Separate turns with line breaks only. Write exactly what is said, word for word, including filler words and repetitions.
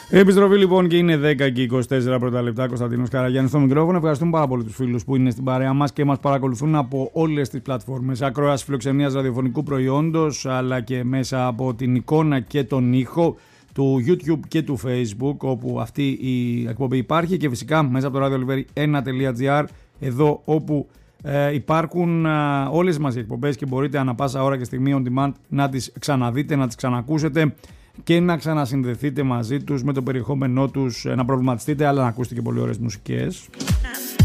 Επιστροφή λοιπόν και είναι δέκα και είκοσι τέσσερα πρώτα λεπτά. Κωνσταντίνος Καραγιάννης στο μικρόφωνο. Ευχαριστούμε πάρα πολύ τους φίλους που είναι στην παρέα μας και μας παρακολουθούν από όλες τις πλατφόρμες ακροάσεις φιλοξενίας ραδιοφωνικού προϊόντος, αλλά και μέσα από την εικόνα και τον ήχο του YouTube και του Facebook, όπου αυτή η εκπομπή υπάρχει, και φυσικά μέσα από το ραδιολιβέρι ένα τελεία τζι άρ, εδώ όπου ε, υπάρχουν ε, όλες μας οι εκπομπές και μπορείτε ανα πάσα ώρα και στιγμή on demand να τις ξαναδείτε, να τις ξανακούσετε και να ξανασυνδεθείτε μαζί τους με το περιεχόμενό τους, να προβληματιστείτε, αλλά να ακούσετε και πολύ ωραίες μουσικές.